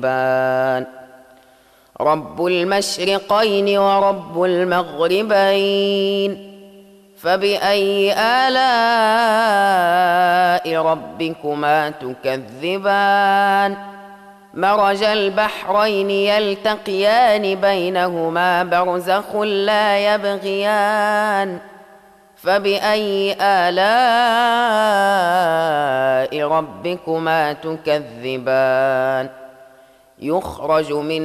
رب المشرقين ورب المغربين فبأي آلاء ربكما تكذبان مرج البحرين يلتقيان بينهما برزخ لا يبغيان فبأي آلاء ربكما تكذبان يخرج من